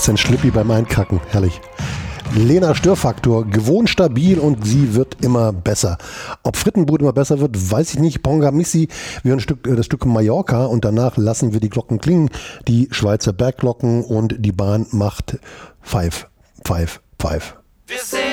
16 Schlippi beim Einkacken. Herrlich. Lena Störfaktor, gewohnt stabil und sie wird immer besser. Ob Frittenbrot immer besser wird, weiß ich nicht. Ponga Missi, wir hören das Stück Mallorca und danach lassen wir die Glocken klingen. Die Schweizer Bergglocken und die Bahn macht Pfeif, Pfeif, Pfeif. Wir